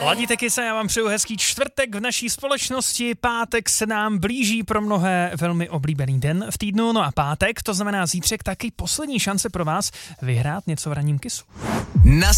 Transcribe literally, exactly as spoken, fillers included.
Ladíte Kisa, já vám přeju hezký čtvrtek v naší společnosti. Pátek se nám blíží, pro mnohé velmi oblíbený den v týdnu. No a pátek, to znamená zítřek, taky poslední šance pro vás vyhrát něco v ranním Kisu.